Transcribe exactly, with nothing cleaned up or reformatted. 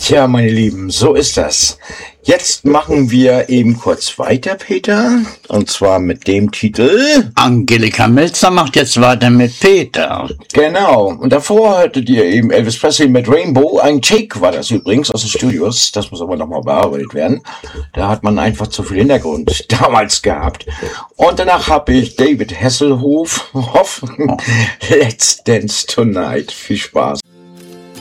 Tja, meine Lieben, so ist das. Jetzt machen wir eben kurz weiter, Peter. Und zwar mit dem Titel... Angelika Milzer macht jetzt weiter mit Peter. Genau. Und davor hörtet ihr eben Elvis Presley mit Rainbow. Ein Take war das übrigens aus den Studios. Das muss aber nochmal bearbeitet werden. Da hat man einfach zu viel Hintergrund damals gehabt. Und danach habe ich David Hasselhoff. Let's Dance Tonight. Viel Spaß.